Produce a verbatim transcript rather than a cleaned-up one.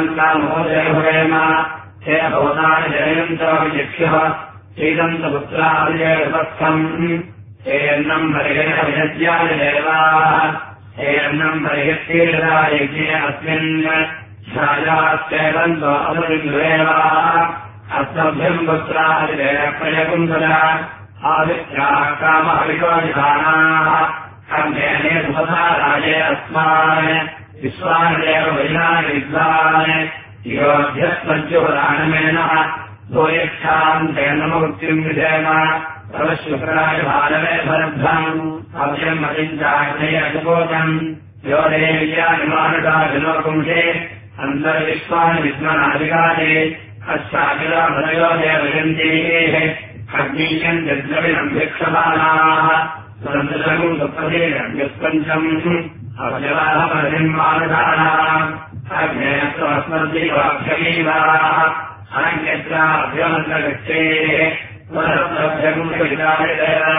महोदयभवेम हे भवतानि जयन्त विचिक्ष्यः चैदन्तपुत्रादिजयस्थम् हे अन्नम् परिहृह विनद्याय देवाः हे अन्नम् परिहृत्येदा यज्ञे अस्मिन् ध्यायाश्चैदन्तो अमृतदेवाः अस्मभ्यम् पुत्रादिजयप्रयकुन्दला आदित्याः कामहविषोनिधानाः कर्मेणे सुपथा राजे अस्मान् विश्वानदेव वैनानि विद्वान् योऽभ्यस्मज्जुराणमेनः भूयक्षाम् तेनमुक्तिम् विधेम प्रवश्युक्राय भालवे भरद्भम् अभ्यम् अचिञ्चाग्नय अजुपोतम् यो देव्यानिमानुषाभिनोपुंसे अन्तर्विश्वानि विद्मनादिकाले अस्याखिला भनयो देवयन्तीः अग्नीयम् जद्रविणम् भिक्षमाणाः सुरन्दरम् सुप्रदेशम् अवजवाहमहिन्मानुषाणाम् अग्नेयस्वस्मद्देवाभ्यमीवाः अनन्यत्राभ्यमन्तगच्छेः